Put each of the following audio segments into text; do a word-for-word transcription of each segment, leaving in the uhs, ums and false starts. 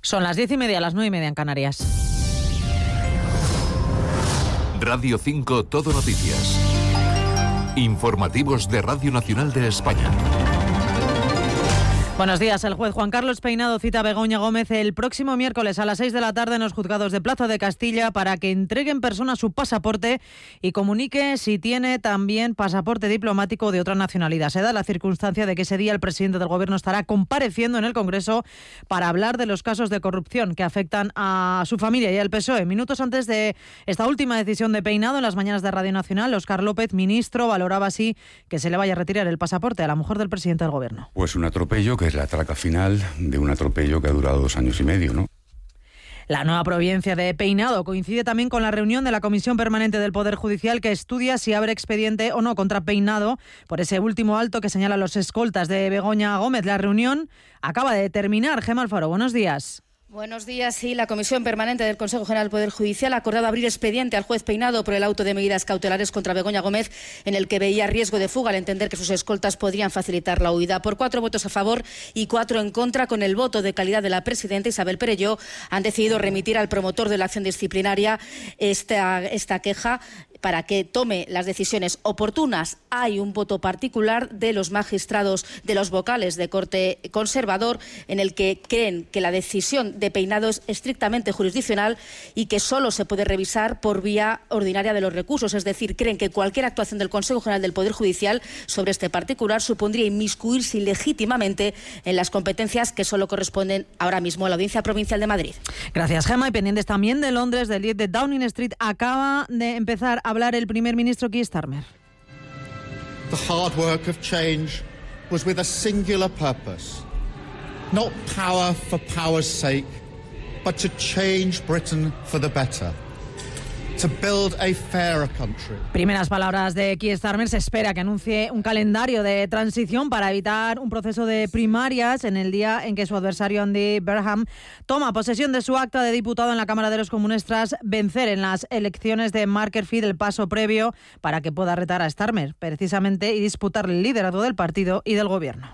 Son las diez y media, las nueve y media en Canarias. Radio cinco Todo Noticias. Informativos de Radio Nacional de España. Buenos días. El juez Juan Carlos Peinado cita a Begoña Gómez el próximo miércoles a las seis de la tarde en los juzgados de Plaza de Castilla para que entregue en persona su pasaporte y comunique si tiene también pasaporte diplomático de otra nacionalidad. Se da la circunstancia de que ese día el presidente del Gobierno estará compareciendo en el Congreso para hablar de los casos de corrupción que afectan a su familia y al P S O E. Minutos antes de esta última decisión de Peinado, en las mañanas de Radio Nacional, Óscar López, ministro, valoraba así que se le vaya a retirar el pasaporte a la mujer del presidente del Gobierno. Pues un atropello que es la traca final de un atropello que ha durado dos años y medio, ¿no? La nueva providencia de Peinado coincide también con la reunión de la Comisión Permanente del Poder Judicial que estudia si abre expediente o no contra Peinado por ese último alto que señala los escoltas de Begoña Gómez. La reunión acaba de terminar. Gemma Alfaro, buenos días. Buenos días. Sí, la Comisión Permanente del Consejo General del Poder Judicial ha acordado abrir expediente al juez Peinado por el auto de medidas cautelares contra Begoña Gómez, en el que veía riesgo de fuga al entender que sus escoltas podrían facilitar la huida. Por cuatro votos a favor y cuatro en contra, con el voto de calidad de la presidenta Isabel Perelló, han decidido remitir al promotor de la acción disciplinaria esta, esta queja para que tome las decisiones oportunas. Hay un voto particular de los magistrados, de los vocales de corte conservador, en el que creen que la decisión de Peinado es estrictamente jurisdiccional y que solo se puede revisar por vía ordinaria de los recursos. Es decir, creen que cualquier actuación del Consejo General del Poder Judicial sobre este particular supondría inmiscuirse ilegítimamente en las competencias que solo corresponden ahora mismo a la Audiencia Provincial de Madrid. Gracias, Gemma. Y pendientes también de Londres, del diez de Downing Street, acaba de empezar hablar el primer ministro Keir Starmer. The hard work of change was with a singular purpose. Not power for power's sake, but to change Britain for the better. To build a fairer country. Primeras palabras de Keir Starmer. Se espera que anuncie un calendario de transición para evitar un proceso de primarias en el día en que su adversario Andy Burnham toma posesión de su acta de diputado en la Cámara de los Comunes tras vencer en las elecciones de Makerfield, el paso previo para que pueda retar a Starmer, precisamente, y disputar el liderazgo del partido y del gobierno.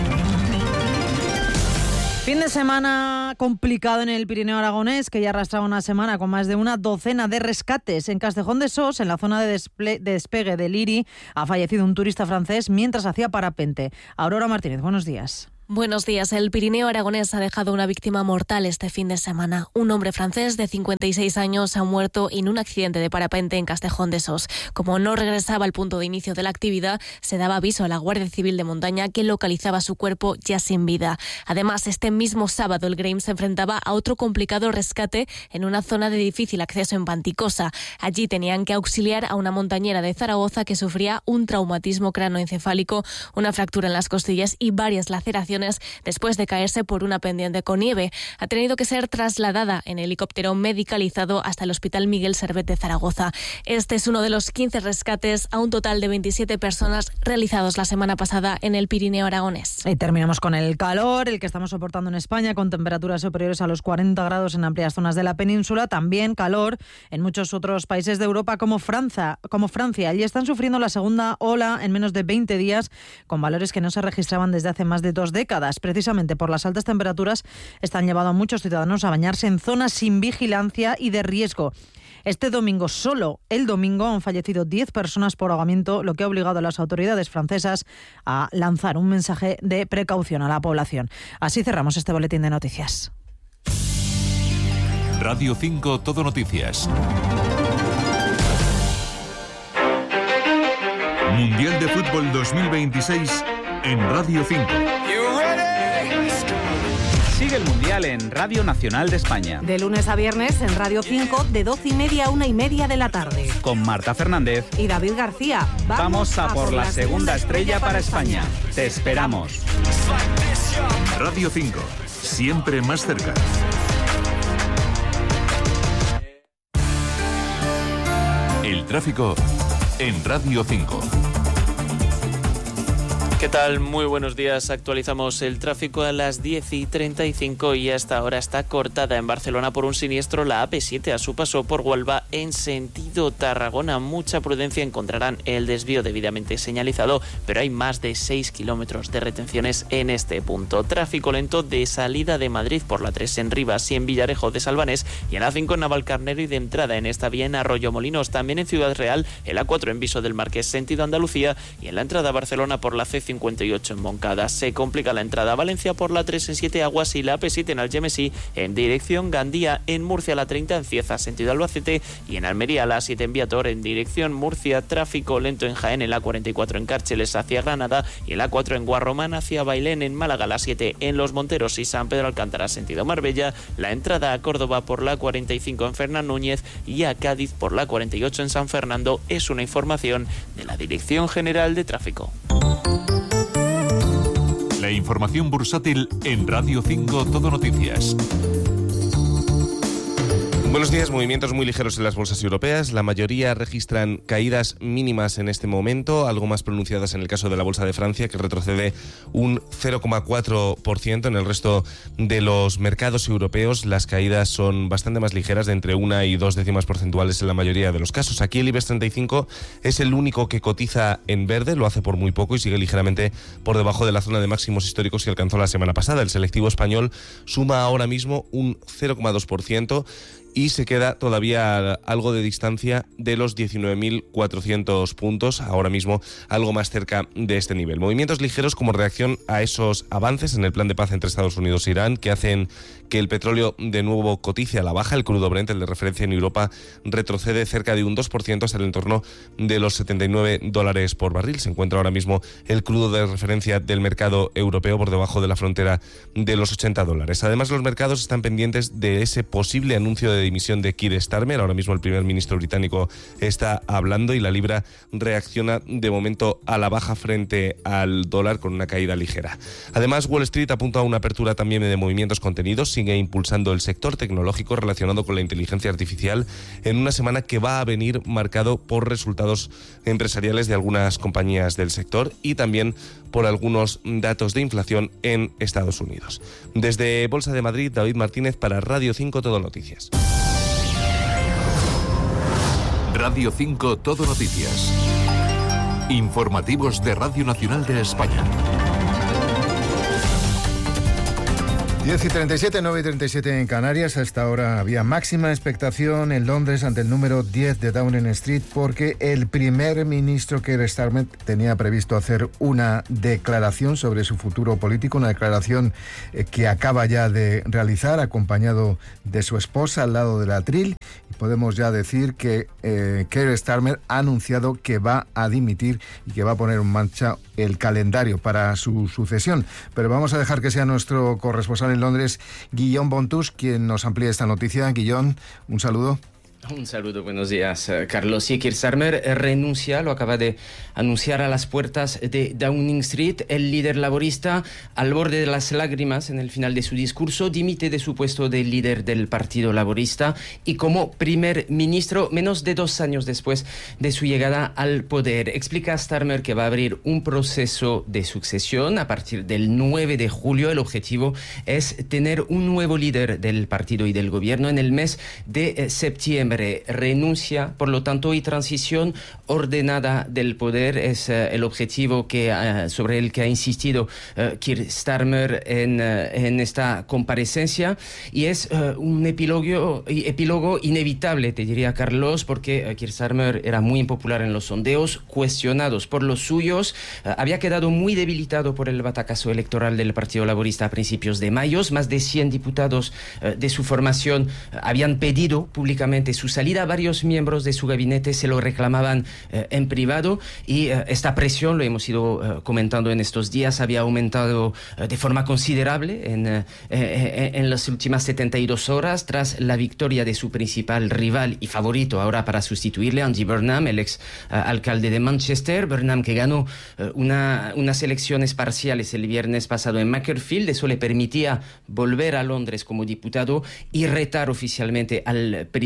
Fin de semana complicado en el Pirineo aragonés, que ya arrastraba una semana con más de una docena de rescates. En Castejón de Sos, en la zona de, desple- de despegue del Liri, ha fallecido un turista francés mientras hacía parapente. Aurora Martínez, buenos días. Buenos días. El Pirineo aragonés ha dejado una víctima mortal este fin de semana. Un hombre francés de cincuenta y seis años ha muerto en un accidente de parapente en Castejón de Sos. Como no regresaba al punto de inicio de la actividad, se daba aviso a la Guardia Civil de Montaña, que localizaba su cuerpo ya sin vida. Además, este mismo sábado el Grame se enfrentaba a otro complicado rescate en una zona de difícil acceso en Panticosa. Allí tenían que auxiliar a una montañera de Zaragoza que sufría un traumatismo cranoencefálico, una fractura en las costillas y varias laceraciones después de caerse por una pendiente con nieve. Ha tenido que ser trasladada en helicóptero medicalizado hasta el Hospital Miguel Servet de Zaragoza. Este es uno de los quince rescates a un total de veintisiete personas realizados la semana pasada en el Pirineo aragonés. Y terminamos con el calor, el que estamos soportando en España, con temperaturas superiores a los cuarenta grados en amplias zonas de la península. También calor en muchos otros países de Europa como Francia. Como Francia. Allí están sufriendo la segunda ola en menos de veinte días, con valores que no se registraban desde hace más de dos décadas. Precisamente por las altas temperaturas están llevando a muchos ciudadanos a bañarse en zonas sin vigilancia y de riesgo. Este domingo, solo el domingo, han fallecido diez personas por ahogamiento, lo que ha obligado a las autoridades francesas a lanzar un mensaje de precaución a la población. Así cerramos este boletín de noticias. Radio cinco Todo Noticias. Mundial de Fútbol dos mil veintiséis en Radio cinco. Sigue el Mundial en Radio Nacional de España. De lunes a viernes en Radio cinco, de doce y media a una y media de la tarde. Con Marta Fernández y David García. Vamos, Vamos a, a por, por la segunda estrella para España. España. Te esperamos. Radio cinco, siempre más cerca. El tráfico en Radio cinco. ¿Qué tal? Muy buenos días. Actualizamos el tráfico a las diez y treinta y cinco y hasta ahora está cortada en Barcelona por un siniestro la A P siete a su paso por Huelva en sentido Tarragona. Mucha prudencia, encontrarán el desvío debidamente señalizado, pero hay más de seis kilómetros de retenciones en este punto. Tráfico lento de salida de Madrid por la tres en Rivas y en Villarejo de Salvanés, y en A cinco en Navalcarnero y de entrada en esta vía en Arroyomolinos. También en Ciudad Real, el A cuatro en Viso del Marqués sentido Andalucía, y en la entrada a Barcelona por la C cincuenta y ocho en Moncada. Se complica la entrada a Valencia por la tres en Siete Aguas y la A P siete en Algemesí en dirección Gandía. En Murcia la treinta en Cieza sentido Albacete, y en Almería la A siete en Viator en dirección Murcia. Tráfico lento en Jaén en la cuarenta y cuatro en Cárceles hacia Granada y en la cuatro en Guarromán hacia Bailén. En Málaga la siete en Los Monteros y San Pedro Alcántara sentido Marbella. La entrada a Córdoba por la cuarenta y cinco en Fernán Núñez y a Cádiz por la cuarenta y ocho en San Fernando. Es una información de la Dirección General de Tráfico. La información bursátil en Radio cinco Todo Noticias. Buenos días. Movimientos muy ligeros en las bolsas europeas. La mayoría registran caídas mínimas en este momento, algo más pronunciadas en el caso de la bolsa de Francia, que retrocede un cero coma cuatro por ciento. En el resto de los mercados europeos las caídas son bastante más ligeras, de entre una y dos décimas porcentuales en la mayoría de los casos. Aquí el IBEX treinta y cinco es el único que cotiza en verde, lo hace por muy poco y sigue ligeramente por debajo de la zona de máximos históricos que alcanzó la semana pasada. El selectivo español suma ahora mismo un cero coma dos por ciento y se queda todavía algo de distancia de los diecinueve mil cuatrocientos puntos, ahora mismo algo más cerca de este nivel. Movimientos ligeros como reacción a esos avances en el plan de paz entre Estados Unidos e Irán, que hacen que el petróleo de nuevo cotice a la baja. El crudo Brent, el de referencia en Europa, retrocede cerca de un dos por ciento hasta el entorno de los setenta y nueve dólares por barril. Se encuentra ahora mismo el crudo de referencia del mercado europeo por debajo de la frontera de los ochenta dólares. Además, los mercados están pendientes de ese posible anuncio de dimisión de Keir Starmer. Ahora mismo el primer ministro británico está hablando y la libra reacciona de momento a la baja frente al dólar con una caída ligera. Además, Wall Street apunta a una apertura también de movimientos contenidos. Sigue impulsando el sector tecnológico relacionado con la inteligencia artificial en una semana que va a venir marcado por resultados empresariales de algunas compañías del sector y también por algunos datos de inflación en Estados Unidos. Desde Bolsa de Madrid, David Martínez para Radio cinco Todo Noticias. Radio cinco Todo Noticias. Informativos de Radio Nacional de España. diez y treinta y siete, nueve y treinta y siete en Canarias. A esta hora había máxima expectación en Londres ante el número diez de Downing Street porque el primer ministro Keir Starmer tenía previsto hacer una declaración sobre su futuro político, una declaración que acaba ya de realizar acompañado de su esposa al lado del atril. Y podemos ya decir que eh, Keir Starmer ha anunciado que va a dimitir y que va a poner en marcha el calendario para su sucesión. Pero vamos a dejar que sea nuestro corresponsal en Londres, Guillaume Bontus, quien nos amplíe esta noticia. Guillaume, un saludo. Un saludo, buenos días, Carlos. Sí, Keir Starmer renuncia, lo acaba de anunciar a las puertas de Downing Street. El líder laborista, al borde de las lágrimas en el final de su discurso, dimite de su puesto de líder del Partido Laborista y como primer ministro menos de dos años después de su llegada al poder. Explica Starmer que va a abrir un proceso de sucesión a partir del nueve de julio. El objetivo es tener un nuevo líder del partido y del gobierno en el mes de eh, septiembre. Renuncia, por lo tanto, y transición ordenada del poder es uh, el objetivo que, uh, sobre el que ha insistido uh, Keir Starmer en, uh, en esta comparecencia, y es uh, un epílogo, epílogo inevitable, te diría, Carlos, porque uh, Keir Starmer era muy impopular en los sondeos, cuestionados por los suyos, uh, había quedado muy debilitado por el batacazo electoral del Partido Laborista a principios de mayo. Más de cien diputados uh, de su formación uh, habían pedido públicamente su salida. Varios miembros de su gabinete se lo reclamaban eh, en privado y eh, esta presión, lo hemos ido eh, comentando en estos días, había aumentado eh, de forma considerable en, eh, eh, en las últimas setenta y dos horas tras la victoria de su principal rival y favorito ahora para sustituirle, Andy Burnham, el ex eh, alcalde de Manchester. Burnham, que ganó eh, una, unas elecciones parciales el viernes pasado en Macclesfield. Eso le permitía volver a Londres como diputado y retar oficialmente al primer ministro.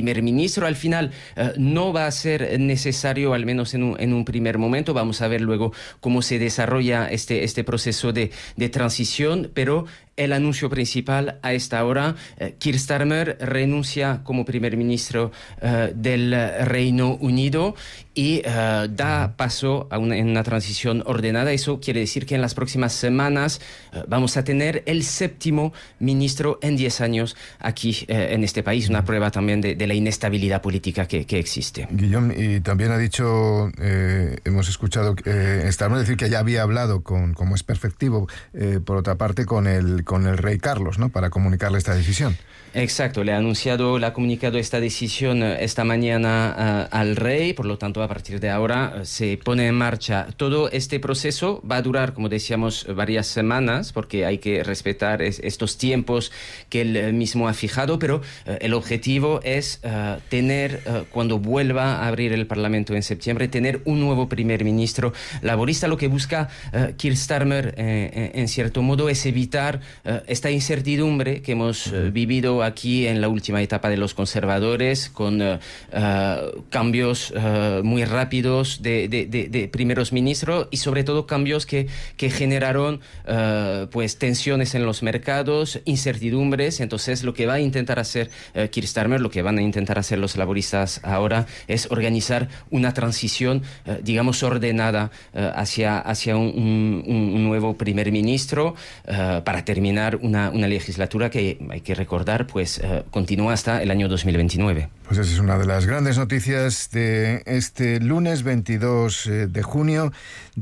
ministro. Al final eh, no va a ser necesario, al menos en un, en un primer momento. Vamos a ver luego cómo se desarrolla este, este proceso de, de transición, pero el anuncio principal a esta hora, eh, Keir Starmer renuncia como primer ministro eh, del Reino Unido y eh, da paso a una, en una transición ordenada. Eso quiere decir que en las próximas semanas eh, vamos a tener el séptimo ministro en diez años aquí eh, en este país, una prueba también de, de la inestabilidad política que, que existe. Guillaume, y también ha dicho, eh, hemos escuchado eh, Starmer decir que ya había hablado, con, como es perfectivo, eh, por otra parte, con el con el rey Carlos, ¿no?, para comunicarle esta decisión. Exacto, le ha anunciado, le ha comunicado esta decisión esta mañana uh, al rey, por lo tanto a partir de ahora uh, se pone en marcha todo este proceso. Va a durar, como decíamos, varias semanas porque hay que respetar es, estos tiempos que él mismo ha fijado, pero uh, el objetivo es uh, tener, uh, cuando vuelva a abrir el Parlamento en septiembre, tener un nuevo primer ministro laborista. Lo que busca uh, Keir Starmer eh, en cierto modo es evitar uh, esta incertidumbre que hemos uh, vivido aquí en la última etapa de los conservadores, con uh, uh, cambios uh, muy rápidos de, de, de, de primeros ministros y sobre todo cambios que, que generaron uh, pues tensiones en los mercados, incertidumbres. Entonces lo que va a intentar hacer uh, Keir Starmer, lo que van a intentar hacer los laboristas ahora es organizar una transición, uh, digamos, ordenada uh, hacia, hacia un, un, un nuevo primer ministro uh, para terminar una, una legislatura que, hay que recordar, pues uh, continúa hasta el año dos mil veintinueve. Pues esa es una de las grandes noticias de este lunes veintidós de junio.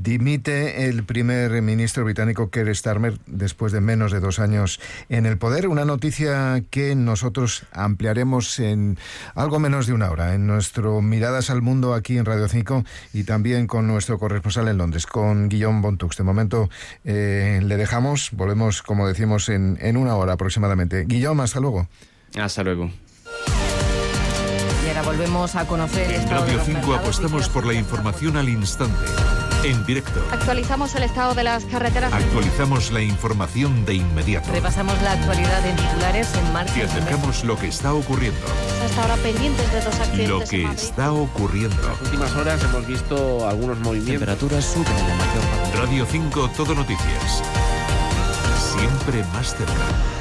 Dimite el primer ministro británico Keir Starmer después de menos de dos años en el poder. Una noticia que nosotros ampliaremos en algo menos de una hora en nuestro Miradas al Mundo aquí en Radio cinco y también con nuestro corresponsal en Londres, con Guillaume Bontux. De momento eh, le dejamos, volvemos, como decimos, en, en una hora aproximadamente. Guillaume, hasta luego. Hasta luego. Y ahora volvemos a conocer... En Radio cinco apostamos por la información al instante, en directo. Actualizamos el estado de las carreteras. Actualizamos la información de inmediato. Repasamos la actualidad en titulares en marcha. Te acercamos lo que está ocurriendo. Hasta ahora pendientes de dos accidentes. Lo que está ocurriendo. En las últimas horas hemos visto algunos movimientos. Temperaturas suben en la mayor parte. Radio cinco, Todo Noticias. Siempre más cerca.